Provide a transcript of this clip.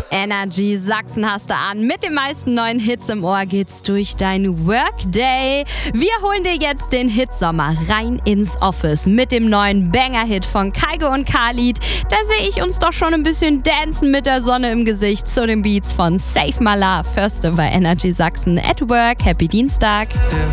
Energy Sachsen hast du an. Mit den meisten neuen Hits im Ohr geht's durch dein Workday. Wir holen dir jetzt den Hitsommer rein ins Office mit dem neuen Banger-Hit von Kygo und Khalid. Da sehe ich uns doch schon ein bisschen dancen mit der Sonne im Gesicht zu den Beats von Safe Mala. First bei Energy Sachsen at Work. Happy Dienstag.